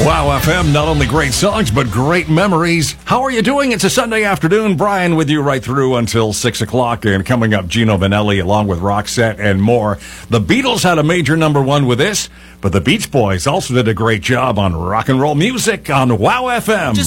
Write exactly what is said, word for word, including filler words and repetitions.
Wow F M, not only great songs, but great memories. How are you doing? It's a Sunday afternoon. Brian with you right through until six o'clock. And coming up, Gino Vanelli along with Roxette and more. The Beatles had a major number one with this, but the Beach Boys also did a great job on rock and roll music on Wow F M. Just